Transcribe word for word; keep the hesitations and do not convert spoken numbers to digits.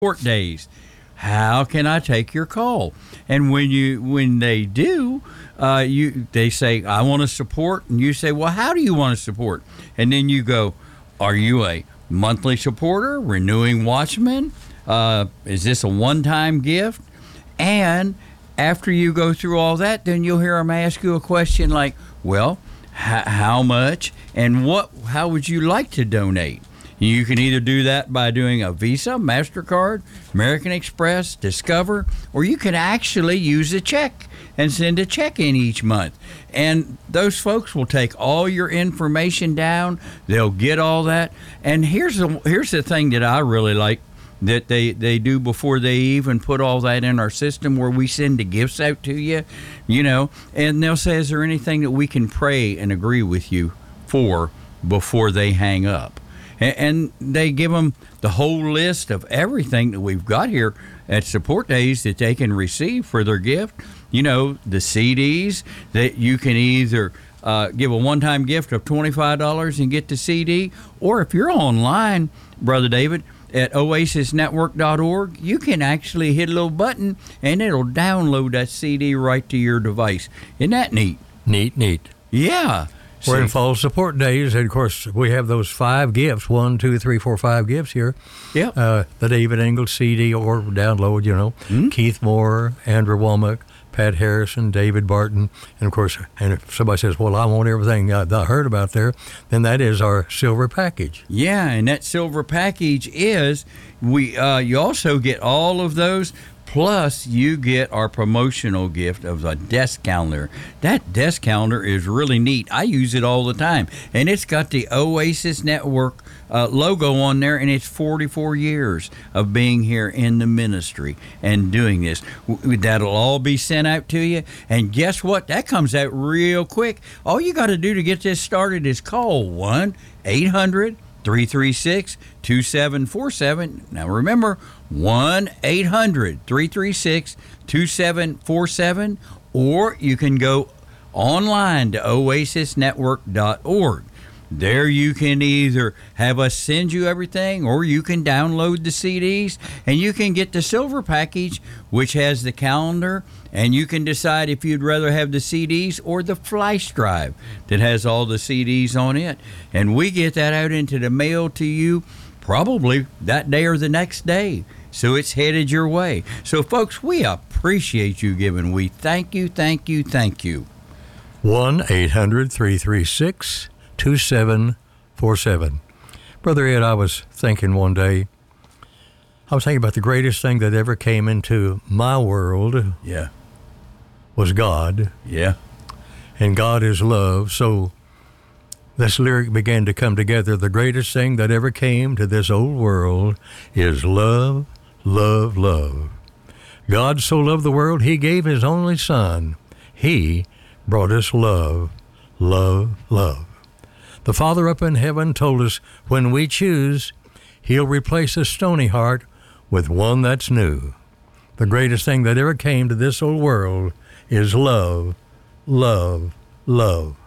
support days. How can I take your call? And when you when they do, uh, you they say, I want to support, and you say, well, how do you want to support? And then you go, are you a monthly supporter, renewing watchman? Uh, is this a one-time gift? And after you go through all that, then you'll hear them ask you a question like, well, h- how much and what? How would you like to donate? You can either do that by doing a Visa, MasterCard, American Express, Discover, or you can actually use a check and send a check in each month. And those folks will take all your information down. They'll get all that. And here's the, here's the thing that I really like that they, they do before they even put all that in our system, where we send the gifts out to you, you know, and they'll say, is there anything that we can pray and agree with you for before they hang up? And they give them the whole list of everything that we've got here at Support Days that they can receive for their gift. You know, the C Ds that you can either uh, give a one-time gift of twenty-five dollars and get the C D, or if you're online, Brother David, at oasis network dot org, you can actually hit a little button and it'll download that C D right to your device. Isn't that neat? Neat, neat. Yeah. We're in Fall Support Days, and of course, we have those five gifts, one, two, three, four, five gifts here. Yep. Uh, the David Ingalls C D or download, you know, mm-hmm. Keith Moore, Andrew Womack, Pat Harrison, David Barton, and of course, and if somebody says, well, I want everything I, I heard about there, then that is our silver package. Yeah, and that silver package is, we. Uh, you also get all of those, plus you get our promotional gift of a desk calendar. That desk calendar is really neat. I use it all the time, and it's got the Oasis Network uh, logo on there, and it's forty-four years of being here in the ministry and doing this. W- that'll all be sent out to you, and guess what? That comes out real quick. All you got to do to get this started is call one eight hundred three three six two seven four seven. Now remember, one eight hundred three three six two seven four seven, or you can go online to oasis network dot org. There you can either have us send you everything, or you can download the C Ds, and you can get the silver package, which has the calendar, and you can decide if you'd rather have the C Ds or the flash drive that has all the C Ds on it. And we get that out into the mail to you probably that day or the next day. So it's headed your way. So, folks, we appreciate you giving. We thank you, thank you, thank you. one eight hundred three three six two seven four seven. Brother Ed, I was thinking one day, I was thinking about the greatest thing that ever came into my world. Yeah. Was God. Yeah. And God is love. So this lyric began to come together. The greatest thing that ever came to this old world is love, love, love. God so loved the world, he gave his only son. He brought us love, love, love. The Father up in heaven told us when we choose, he'll replace a stony heart with one that's new. The greatest thing that ever came to this old world is love, love, love.